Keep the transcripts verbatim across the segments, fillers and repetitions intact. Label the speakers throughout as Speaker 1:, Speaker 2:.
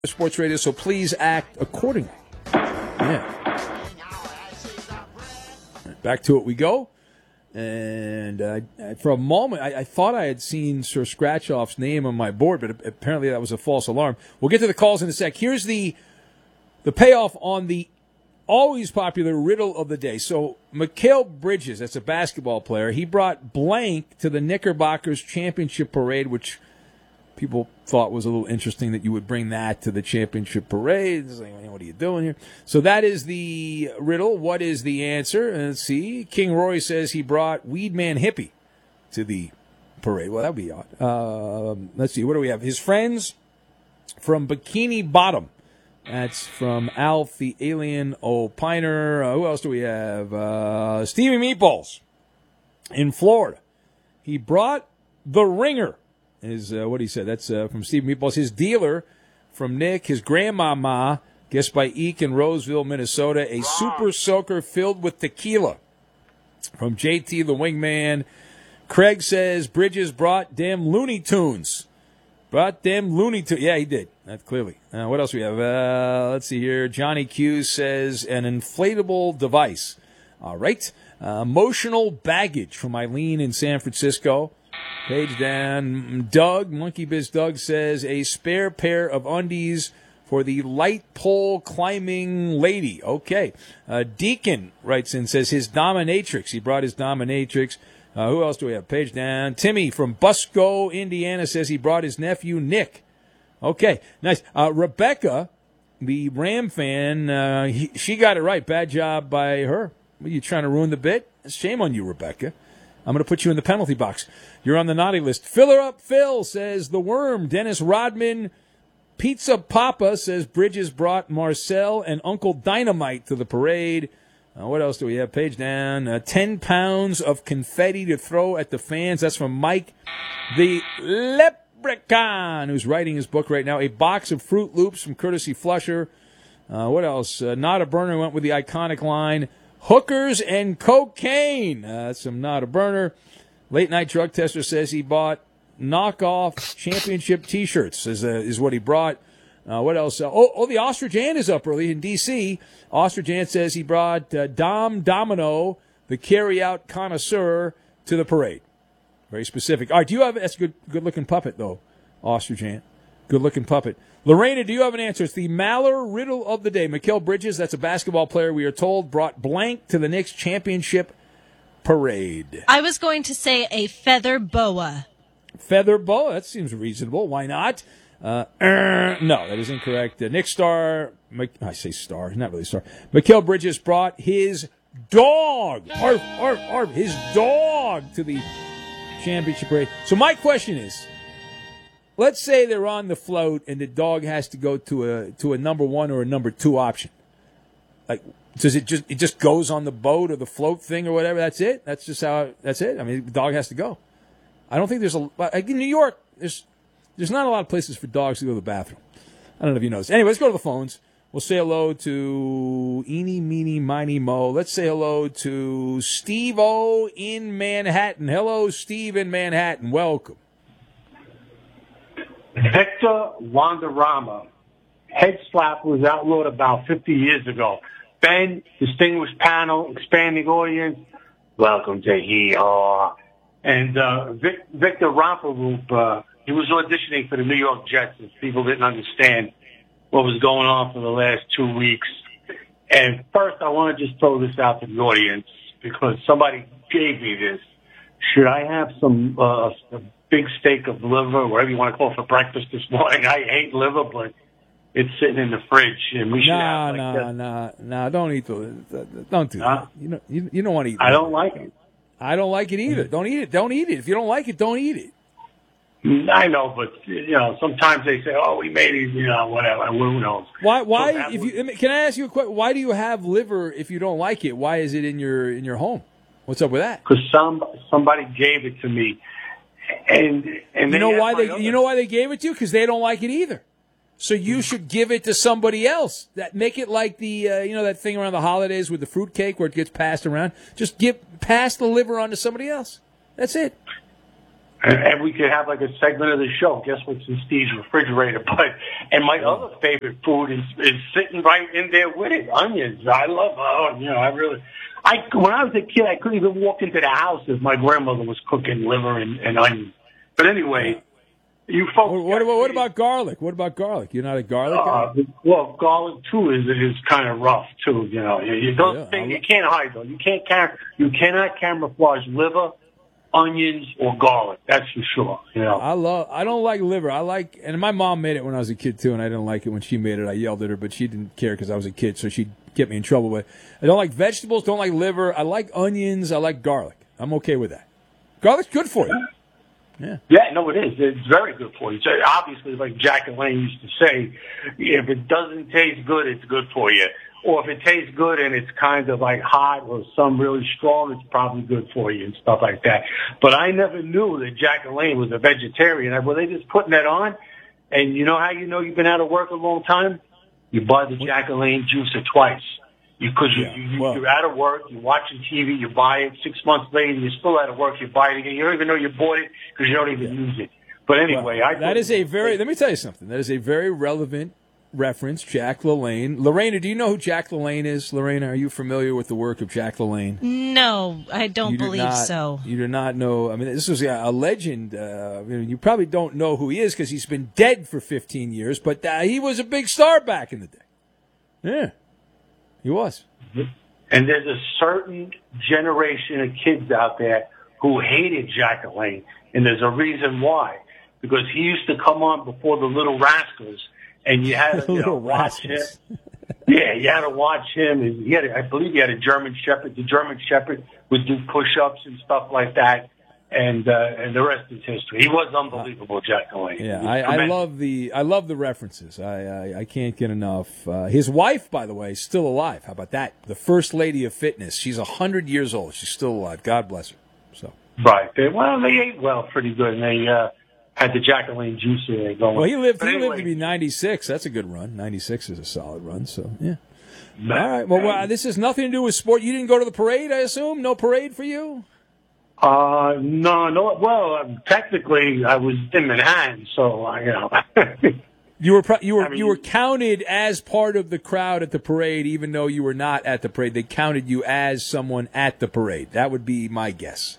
Speaker 1: Sports Radio, so please act accordingly. Yeah. Back to it we go. And uh, for a moment, I, I thought I had seen Sir Scratchoff's name on my board, but apparently that was a false alarm. We'll get to the calls in a sec. Here's the the payoff on the always popular riddle of the day. So Mikal Bridges, that's a basketball player, he brought blank to the Knickerbockers championship parade, which people thought was a little interesting that you would bring that to the championship parade. It's like, what are you doing here? So that is the riddle. What is the answer? Let's see. King Roy says he brought Weedman Hippie to the parade. Well, that would be odd. Uh, let's see. What do we have? His friends from Bikini Bottom. That's from Alf the Alien Opiner. Uh, who else do we have? Uh, Stevie Meatballs in Florida. He brought the Ringer. Is uh, what he said. That's uh, from Steve Meatballs. His dealer from Nick, his grandmama, guessed by Eek in Roseville, Minnesota, a super soaker filled with tequila. From J T the Wingman, Craig says Bridges brought them Looney Tunes. Brought them Looney Tunes. Yeah, he did. That clearly. Uh, what else we have? Uh, let's see here. Johnny Q says an inflatable device. All right. Uh, emotional baggage from Eileen in San Francisco. Page down. Doug, Monkey Biz Doug says a spare pair of undies for the light pole climbing lady. Okay. Uh, Deacon writes in, says his dominatrix. He brought his dominatrix. Uh, who else do we have? Page down. Timmy from Busco, Indiana says he brought his nephew Nick. Okay. Nice. Uh, Rebecca, the Ram fan, uh, he, she got it right. Bad job by her. Are you trying to ruin the bit? Shame on you, Rebecca. I'm going to put you in the penalty box. You're on the naughty list. Filler up Phil says the Worm. Dennis Rodman. Pizza Papa says Bridges brought Marcel and Uncle Dynamite to the parade. Uh, what else do we have? Page down. Uh, Ten pounds of confetti to throw at the fans. That's from Mike the Leprechaun, who's writing his book right now. A box of Fruit Loops from Courtesy Flusher. Uh, what else? Uh, Not a Burner went with the iconic line. Hookers and cocaine. Uh, that's some Not a Burner. Late Night Drug Tester says he bought knockoff championship T-shirts is, uh, is what he brought. Uh, what else? Uh, oh, oh, the Ostrich Ant is up early in D C Ostrich Ant says he brought uh, Dom Domino, the carry-out connoisseur, to the parade. Very specific. All right, do you have – that's a good, good-looking puppet, though, Ostrich Ant. Good-looking puppet. Lorena, do you have an answer? It's the Maller riddle of the day. Mikal Bridges, that's a basketball player, we are told, brought blank to the Knicks championship parade.
Speaker 2: I was going to say a feather boa.
Speaker 1: Feather boa? That seems reasonable. Why not? Uh, er, no, that is incorrect. Uh, Nick Star, I say star, not really star. Mikal Bridges brought his dog, arf, arf, arf, his dog to the championship parade. So my question is, let's say they're on the float and the dog has to go to a to a number one or a number two option. Like, does it just it just goes on the boat or the float thing or whatever? That's it. That's just how. That's it. I mean, the dog has to go. I don't think there's a like in New York. There's there's not a lot of places for dogs to go to the bathroom. I don't know if you noticed. Anyway, let's go to the phones. We'll say hello to Eeny, Meeny, Miny, Mo. Let's say hello to Steve-O in Manhattan. Hello, Steve in Manhattan. Welcome.
Speaker 3: Victor Wanderama. Head slap was outlawed about fifty years ago. Ben, distinguished panel, expanding audience, welcome to E R. And uh, Vic, Victor Romperoop, uh, he was auditioning for the New York Jets, and people didn't understand what was going on for the last two weeks. And first, I want to just throw this out to the audience, because somebody gave me this. Should I have some uh, a big steak of liver, whatever you want to call it, for breakfast this morning? I hate liver, but it's sitting in the fridge, and we should
Speaker 1: nah,
Speaker 3: have like
Speaker 1: nah,
Speaker 3: that.
Speaker 1: nah, nah. Don't eat the. Don't do
Speaker 3: Huh?
Speaker 1: that. You know, you, you don't want to eat.
Speaker 3: I don't like it.
Speaker 1: I don't like it either. Don't eat it. Don't eat it. If you don't like it, don't eat it.
Speaker 3: I know, but you know, sometimes they say, "Oh, we made it," you know, whatever. Who knows?
Speaker 1: Why? Why?
Speaker 3: So
Speaker 1: if
Speaker 3: was,
Speaker 1: you can I ask you a question? Why do you have liver if you don't like it? Why is it in your in your home? What's up with that?
Speaker 3: Because some somebody gave it to me, and and
Speaker 1: you know
Speaker 3: they
Speaker 1: why they
Speaker 3: other,
Speaker 1: you know why they gave it to you? Because they don't like it either. So you should give it to somebody else. That make it like the uh, you know that thing around the holidays with the fruitcake where it gets passed around. Just give pass the liver on to somebody else. That's it.
Speaker 3: And, and we could have like a segment of the show. Guess what's in Steve's refrigerator? But and my other favorite food is is sitting right in there with it. Onions. I love. Oh, you know, I really. I when I was a kid, I couldn't even walk into the house if my grandmother was cooking liver and, and onions. But anyway, you folks.
Speaker 1: What, what about what about garlic? What about garlic? You're not a garlic
Speaker 3: uh,
Speaker 1: guy?
Speaker 3: Well, garlic too is is kind of rough too. You know, you, you don't
Speaker 1: Yeah,
Speaker 3: think
Speaker 1: I
Speaker 3: you can't hide though. You can't cam- You cannot camouflage liver, onions, or garlic. That's for sure. You know.
Speaker 1: I love. I don't like liver. I like, and my mom made it when I was a kid too, and I didn't like it when she made it. I yelled at her, but she didn't care because I was a kid, so she'd get me in trouble with it. I don't like vegetables. Don't like liver. I like onions. I like garlic. I'm okay with that. Garlic's good for you. Yeah.
Speaker 3: Yeah, no, it is. It's very good for you. So obviously, like Jack and Lane used to say, if it doesn't taste good, it's good for you. Or if it tastes good and it's kind of like hot or some really strong, it's probably good for you and stuff like that. But I never knew that Jack and Lane was a vegetarian. Were they just putting that on? And you know how you know you've been out of work a long time? You buy the Jack and Lane juicer twice. Because you,
Speaker 1: Yeah,
Speaker 3: you, you,
Speaker 1: well-
Speaker 3: you're out of work, you're watching T V, you buy it. Six months later, you're still out of work, you buy it again. You don't even know you bought it because you don't even use it. But anyway,
Speaker 1: Well,
Speaker 3: I
Speaker 1: that is a very. Let me tell you something. That is a very relevant reference. Jack LaLanne. Lorena, do you know who Jack LaLanne is? Lorena, are you familiar with the work of Jack LaLanne?
Speaker 2: No, I don't
Speaker 1: You do
Speaker 2: believe
Speaker 1: not-
Speaker 2: so.
Speaker 1: You do not know. I mean, this was a, a legend. Uh, you know, you probably don't know who he is because he's been dead for fifteen years. But uh, he was a big star back in the day. Yeah, he was.
Speaker 3: And there's a certain generation of kids out there who hated Jack LaLanne, and there's a reason why. Because he used to come on before the Little Rascals, and you had to you know,
Speaker 1: Little
Speaker 3: watch him.
Speaker 1: Rascals.
Speaker 3: Yeah, you had to watch him. And he had, a, I believe, he had a German Shepherd. The German Shepherd would do push-ups and stuff like that, and uh, and the rest is history. He was unbelievable, Jack LaLanne.
Speaker 1: Yeah, I, I love the I love the references. I I, I can't get enough. Uh, his wife, by the way, is still alive. How about that? The first lady of fitness. She's a hundred years old. She's still alive. God bless her. So.
Speaker 3: Right. They, well, they ate well, pretty good, and they uh, had the Jack LaLanne juice there going.
Speaker 1: Well, he lived.
Speaker 3: But
Speaker 1: he
Speaker 3: anyway,
Speaker 1: lived to be ninety-six. That's a good run. ninety-six is a solid run. So yeah. All right. Well, well, this has nothing to do with sport. You didn't go to the parade, I assume. No parade for you.
Speaker 3: Uh, no, no. Well, um, technically, I was in Manhattan, so I, you know.
Speaker 1: You were pro- you were
Speaker 3: I mean-
Speaker 1: you were counted as part of the crowd at the parade, even though you were not at the parade. They counted you as someone at the parade. That would be my guess.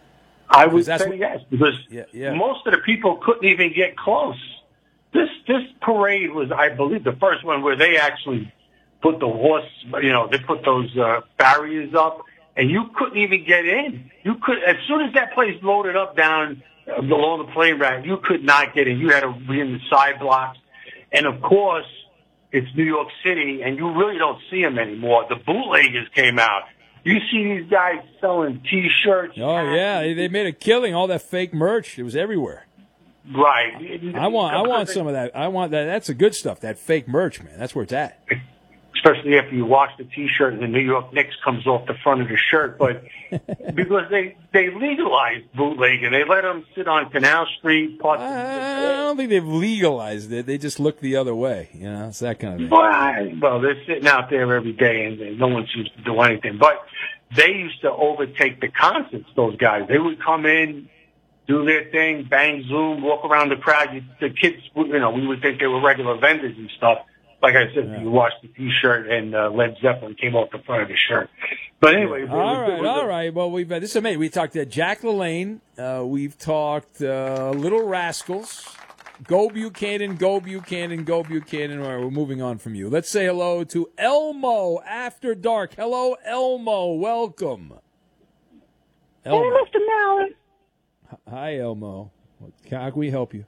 Speaker 3: I would
Speaker 1: that's
Speaker 3: say
Speaker 1: what-
Speaker 3: yes, because
Speaker 1: Yeah, yeah.
Speaker 3: most of the people couldn't even get close. This this parade was, I believe, the first one where they actually put the horse, you know, they put those uh, barriers up, and you couldn't even get in. You could, as soon as that place loaded up down uh, below the plane rack, you could not get in. You had to be in the side blocks, and of course, it's New York City, and you really don't see them anymore. The bootleggers came out. You see these guys selling T-shirts.
Speaker 1: Oh yeah, they, they made a killing. All that fake merch, it was everywhere.
Speaker 3: Right.
Speaker 1: I want I want some of that. I want that. That's the good stuff. That fake merch, man. That's where it's at.
Speaker 3: Especially after you wash the T-shirt and the New York Knicks comes off the front of the shirt. But because they they legalized bootlegging, they let them sit on Canal Street. Parts of
Speaker 1: I don't think they've legalized it. They just look the other way. You know, it's that kind of thing.
Speaker 3: Well, I- well, they're sitting out there every day, and and no one seems to do anything. But they used to overtake the concerts. Those guys, they would come in, do their thing, bang, zoom, walk around the crowd. You, the kids, you know, we would think they were regular vendors and stuff. Like I said,
Speaker 1: Yeah.
Speaker 3: you watched the T-shirt and uh, Led Zeppelin came off the front of the shirt. But anyway, it was-
Speaker 1: All
Speaker 3: it
Speaker 1: right,
Speaker 3: was a-
Speaker 1: all right. Well, we've uh, this is amazing. We talked to Jack LaLanne. Uh, we've talked uh, Little Rascals. Go Buchanan, go Buchanan, go Buchanan. All right, we're moving on from you. Let's say hello to Elmo After Dark. Hello, Elmo. Welcome. Elmo.
Speaker 4: Hey, Mister Mallon.
Speaker 1: Hi, Elmo. How can we help you?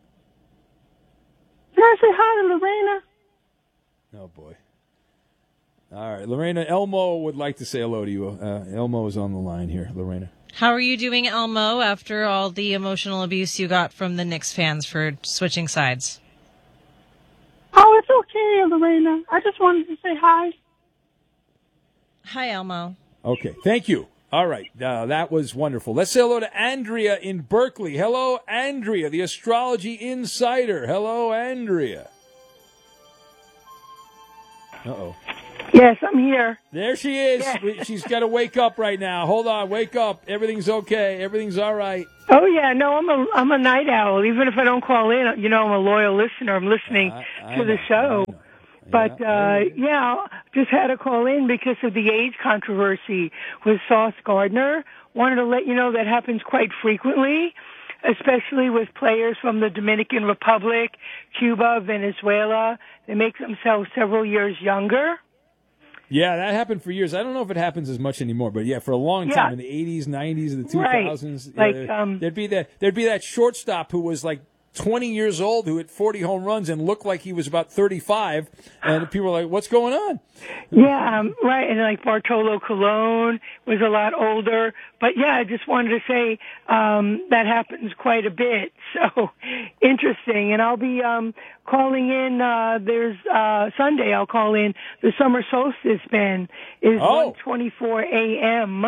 Speaker 4: Can I say hi to Lorena?
Speaker 1: Oh, boy. All right, Lorena, Elmo would like to say hello to you. Uh, Elmo is on the line here, Lorena.
Speaker 2: How are you doing, Elmo, after all the emotional abuse you got from the Knicks fans for switching sides?
Speaker 4: Oh, it's okay, Lorena. I just wanted to say hi.
Speaker 2: Hi, Elmo.
Speaker 1: Okay, thank you. All right, uh, that was wonderful. Let's say hello to Andrea in Berkeley. Hello, Andrea, the Astrology Insider. Hello, Andrea. Uh-oh.
Speaker 4: Yes, I'm here.
Speaker 1: There she is.
Speaker 4: Yeah.
Speaker 1: She's got to wake up right now. Hold on, wake up. Everything's okay. Everything's all right.
Speaker 4: Oh yeah, no, I'm a I'm a night owl. Even if I don't call in, you know, I'm a loyal listener. I'm listening
Speaker 1: I, I
Speaker 4: to the
Speaker 1: know,
Speaker 4: show.
Speaker 1: I know.
Speaker 4: But
Speaker 1: Yeah,
Speaker 4: uh yeah, just had to call in because of the age controversy with Sauce Gardner. Wanted to let you know that happens quite frequently, especially with players from the Dominican Republic, Cuba, Venezuela. They make themselves several years younger.
Speaker 1: Yeah, that happened for years. I don't know if it happens as much anymore, but yeah, for a long
Speaker 4: Yeah.
Speaker 1: time in the eighties, nineties, the two thousands,
Speaker 4: Right.
Speaker 1: yeah,
Speaker 4: Like, um,
Speaker 1: there'd be that there'd be that shortstop who was like twenty years old who hit forty home runs and looked like he was about thirty-five, and people were like, "What's going on?"
Speaker 4: Yeah, um, right. And like Bartolo Colon was a lot older. But yeah, I just wanted to say um, that happens quite a bit. So interesting. And I'll be um, calling in. Uh, there's uh, Sunday. I'll call in. The summer solstice, Ben, is
Speaker 1: Oh.
Speaker 4: one twenty-four a.m.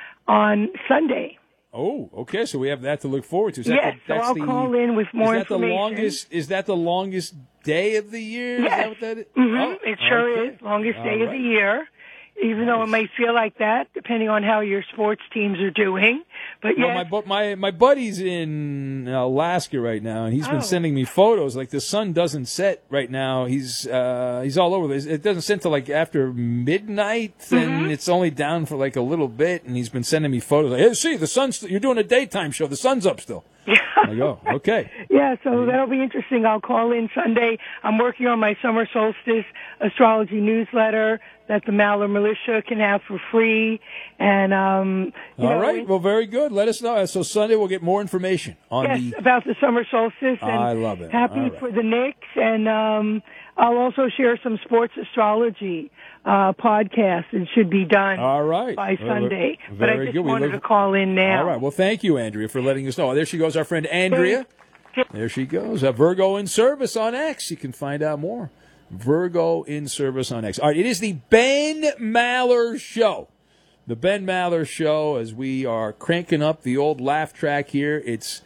Speaker 4: on Sunday.
Speaker 1: Oh, okay. So we have that to look forward to. Is that
Speaker 4: Yes,
Speaker 1: the,
Speaker 4: so
Speaker 1: that's
Speaker 4: I'll
Speaker 1: the,
Speaker 4: call in with more
Speaker 1: is that
Speaker 4: information.
Speaker 1: The longest, is that the longest day of the year? Is
Speaker 4: Yes.
Speaker 1: that what that is?
Speaker 4: hmm
Speaker 1: Oh,
Speaker 4: it sure
Speaker 1: okay.
Speaker 4: is. Longest
Speaker 1: All
Speaker 4: day of
Speaker 1: right.
Speaker 4: the year. Even though it
Speaker 1: Nice.
Speaker 4: may feel like that, depending on how your sports teams are doing. But
Speaker 1: Well,
Speaker 4: yeah,
Speaker 1: my bu- my my buddy's in Alaska right now, and he's been
Speaker 4: Oh.
Speaker 1: sending me photos. Like the sun doesn't set right now. He's uh, he's all over this. It doesn't set till like after midnight, and
Speaker 4: Mm-hmm.
Speaker 1: it's only down for like a little bit. And he's been sending me photos. Like, hey, see, the sun's. You're doing a daytime show. The sun's up still. I go, okay.
Speaker 4: yeah, so that'll be interesting. I'll call in Sunday. I'm working on my summer solstice astrology newsletter that the Maller Militia can have for free. And, um, you
Speaker 1: All
Speaker 4: know,
Speaker 1: right. Well, very good. Let us know. So Sunday we'll get more information on
Speaker 4: yes,
Speaker 1: the.
Speaker 4: about the summer solstice. And
Speaker 1: I love it.
Speaker 4: Happy
Speaker 1: All right.
Speaker 4: for the Knicks. And um, I'll also share some sports astrology uh, podcasts. It should be done
Speaker 1: All right.
Speaker 4: by
Speaker 1: Well,
Speaker 4: Sunday.
Speaker 1: very
Speaker 4: But I just
Speaker 1: good. We
Speaker 4: wanted
Speaker 1: look-
Speaker 4: to call in now.
Speaker 1: All right. Well, thank you, Andrea, for letting us know. There she goes, our friend Andrea. There she goes. A Virgo in Service on X. You can find out more. Virgo in Service on X. All right. It is the Ben Maller Show. The Ben Maller Show, as we are cranking up the old laugh track here. It's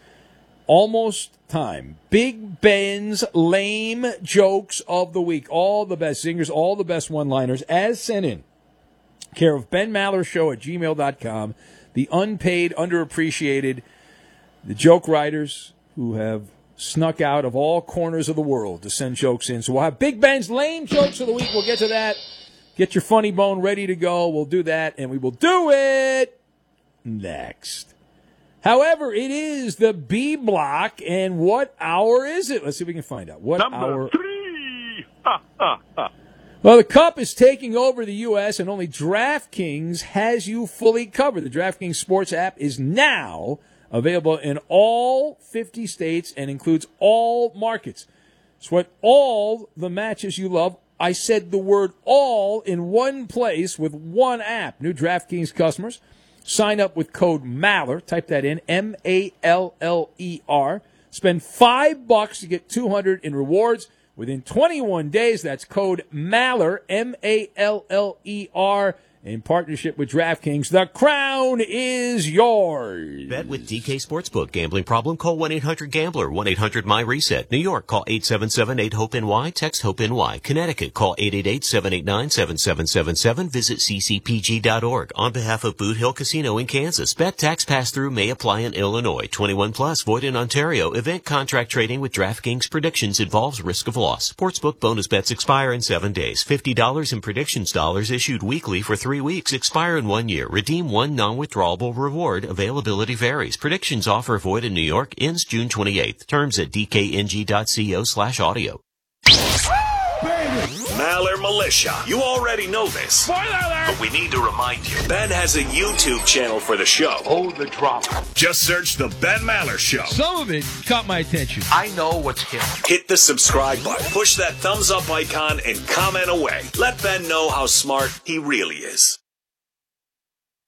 Speaker 1: almost time. Big Ben's lame jokes of the week. All the best singers, all the best one-liners, as sent in. Care of Ben Maller Show at gmail dot com. The unpaid, underappreciated, the joke writers who have snuck out of all corners of the world to send jokes in. So we'll have Big Ben's lame jokes of the week. We'll get to that. Get your funny bone ready to go. We'll do that, and we will do it next. However, it is the B block, and what hour is it? Let's see if we can find out. What
Speaker 5: Number
Speaker 1: hour?
Speaker 5: three. Ha, ha, ha.
Speaker 1: Well, the Cup is taking over the U S, and only DraftKings has you fully covered. The DraftKings Sports app is now available in all fifty states and includes all markets. Sweat all the matches you love. I said the word all in one place with one app. New DraftKings customers, sign up with code Maller. Type that in, M A L L E R. Spend five bucks to get two hundred in rewards within twenty-one days. That's code Maller, M A L L E R. In partnership with DraftKings, the crown is yours.
Speaker 6: Bet with D K Sportsbook. Gambling problem? Call one eight hundred gambler, one eight hundred my reset. New York, call eight seven seven eight hope N Y, text HOPE N Y. Connecticut, call eight eight eight seven eight nine seven seven seven seven. Visit c c p g dot org. On behalf of Boot Hill Casino in Kansas, bet tax pass-through may apply in Illinois. twenty-one plus, void in Ontario. Event contract trading with DraftKings predictions involves risk of loss. Sportsbook bonus bets expire in seven days. fifty dollars in predictions dollars issued weekly for three weeks. Expire in one year. Redeem one non-withdrawable reward. Availability varies. Predictions offer void in New York. Ends June twenty-eighth. Terms at d k n g dot co slash audio.
Speaker 7: Maller Militia. You already know this.
Speaker 5: Spoiler alert!
Speaker 7: But we need to remind you. Ben has a YouTube channel for the show.
Speaker 3: Hold the drama.
Speaker 7: Just search The Ben Maller Show.
Speaker 1: Some of it caught my attention.
Speaker 3: I know what's hip.
Speaker 7: Hit the subscribe button. Push that thumbs up icon and comment away. Let Ben know how smart he really is.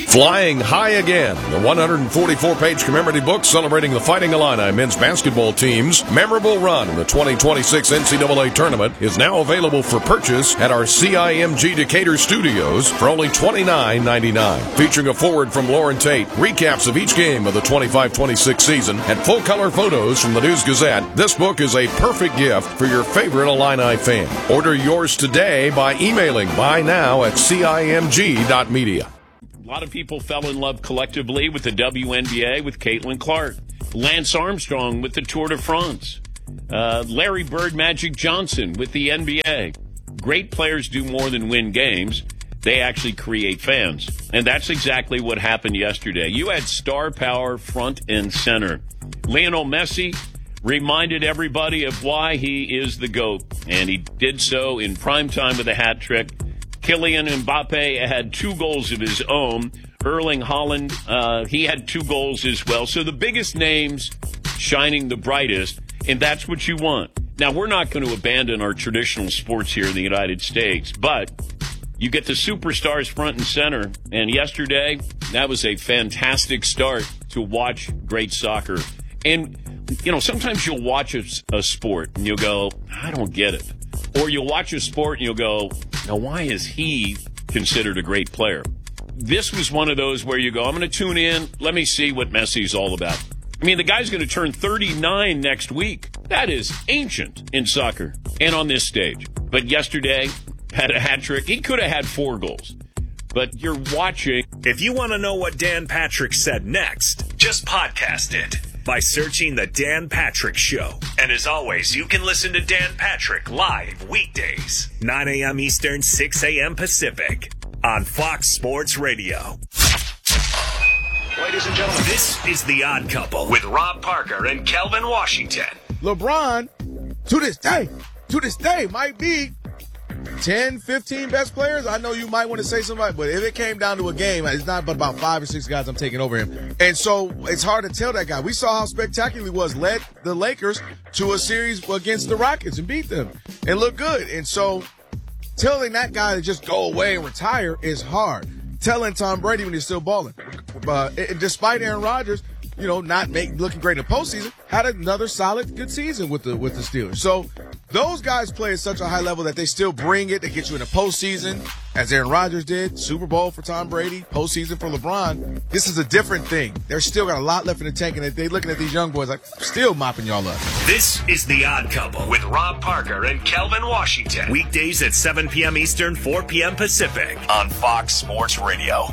Speaker 8: Flying High Again, the one hundred forty-four page commemorative book celebrating the Fighting Illini men's basketball team's memorable run in the twenty twenty-six N C double A tournament, is now available for purchase at our C I M G Decatur studios for only twenty-nine ninety-nine. Featuring a foreword from Lauren Tate, recaps of each game of the twenty-five twenty-six season, and full-color photos from the News Gazette, this book is a perfect gift for your favorite Illini fan. Order yours today by emailing buy now at C I M G dot media.
Speaker 9: A lot of people fell in love collectively with the W N B A with Caitlin Clark, Lance Armstrong with the Tour de France, uh, Larry Bird, Magic Johnson with the N B A. Great players do more than win games. They actually create fans. And that's exactly what happened yesterday. You had star power front and center. Lionel Messi reminded everybody of why he is the GOAT, and he did so in prime time with a hat trick. Kylian Mbappe had two goals of his own. Erling Haaland, uh, he had two goals as well. So the biggest names shining the brightest, and that's what you want. Now, we're not going to abandon our traditional sports here in the United States, but you get the superstars front and center. And yesterday, that was a fantastic start to watch great soccer. And, you know, sometimes you'll watch a, a sport and you'll go, I don't get it. Or you'll watch a sport and you'll go, now why is he considered a great player? This was one of those where you go, I'm going to tune in. Let me see what Messi's all about. I mean, the guy's going to turn thirty-nine next week. That is ancient in soccer and on this stage. But yesterday, had a hat trick. He could have had four goals. But you're watching.
Speaker 7: If you want to know what Dan Patrick said next, just podcast it by searching The Dan Patrick Show. And as always, you can listen to Dan Patrick live weekdays, nine a.m. Eastern, six a.m. Pacific, on Fox Sports Radio. Ladies and gentlemen, this is The Odd Couple with Rob Parker and Kelvin Washington.
Speaker 10: LeBron, to this day, to this day, might be ten, fifteen best players. I know you might want to say somebody, but if it came down to a game, it's not but about five or six guys I'm taking over him. And so it's hard to tell that guy. We saw how spectacular he was, led the Lakers to a series against the Rockets and beat them and look good. And so telling that guy to just go away and retire is hard. Telling Tom Brady when he's still balling. Uh, despite Aaron Rodgers, you know, not make, looking great in the postseason, had another solid, good season with the with the Steelers. So those guys play at such a high level that they still bring it. They get you in the postseason, as Aaron Rodgers did, Super Bowl for Tom Brady, postseason for LeBron. This is a different thing. They're still got a lot left in the tank, and they're looking at these young boys like, still mopping y'all up.
Speaker 7: This is The Odd Couple with Rob Parker and Kelvin Washington. Weekdays at seven p.m. Eastern, four p.m. Pacific on Fox Sports Radio.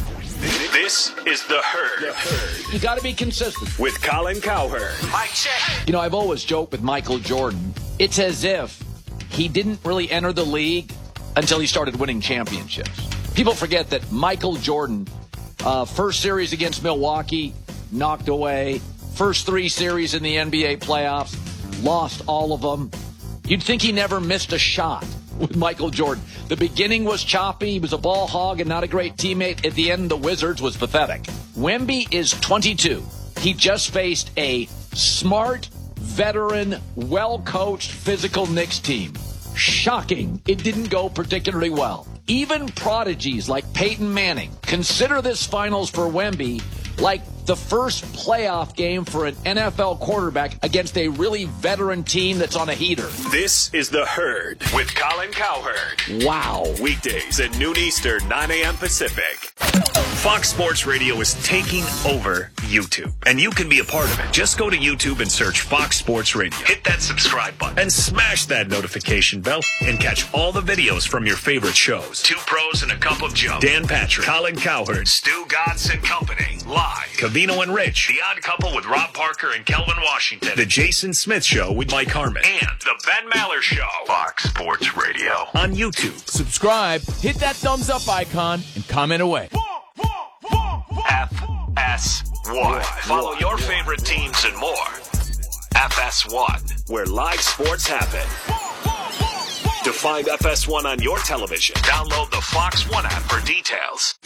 Speaker 7: This is The Herd. The Herd.
Speaker 11: You got to be consistent.
Speaker 7: With Colin Cowherd.
Speaker 11: Mike check. You know, I've always joked with Michael Jordan. It's as if he didn't really enter the league until he started winning championships. People forget that Michael Jordan, uh, first series against Milwaukee, knocked away. First three series in the N B A playoffs, lost all of them. You'd think he never missed a shot with Michael Jordan. The beginning was choppy. He was a ball hog and not a great teammate. At the end, the Wizards was pathetic. Wemby is twenty-two. He just faced a smart, veteran, well-coached, physical Knicks team. Shocking. It didn't go particularly well. Even prodigies like Peyton Manning consider this finals for Wemby like the first playoff game for an N F L quarterback against a really veteran team that's on a heater.
Speaker 7: This is The Herd with Colin Cowherd.
Speaker 11: Wow.
Speaker 7: Weekdays at noon Eastern, nine a.m. Pacific. Fox Sports Radio is taking over YouTube, and you can be a part of it. Just go to YouTube and search Fox Sports Radio. Hit that subscribe button and smash that notification bell and catch all the videos from your favorite shows. Two Pros and a Cup of Joe. Dan Patrick, Colin Cowherd, Stu Gatz and Company. Live. Cavino and Rich. The Odd Couple with Rob Parker and Kelvin Washington. The Jason Smith Show with Mike Harmon. And The Ben Maller Show. Fox Sports Radio. On YouTube.
Speaker 12: Subscribe, hit that thumbs up icon, and comment away.
Speaker 7: F S one. Follow your favorite teams and more. F S one, where live sports happen. To find F S one on your television, download the Fox One app for details.